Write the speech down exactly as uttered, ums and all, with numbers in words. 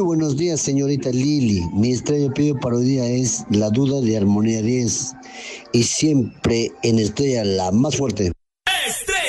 buenos días, señorita Lili. Mi estrella pido para hoy día es La Duda de Armonía diez y siempre en estrella la más fuerte.